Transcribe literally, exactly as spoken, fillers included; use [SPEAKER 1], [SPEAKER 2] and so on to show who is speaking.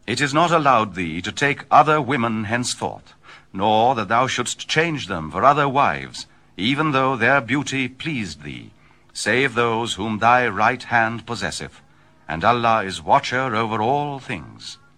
[SPEAKER 1] It is not allowed thee to take other women henceforth, nor that thou shouldst change them for other wives, even though their beauty pleased thee, save those whom thy right hand possesseth, and Allah is watcher over all things.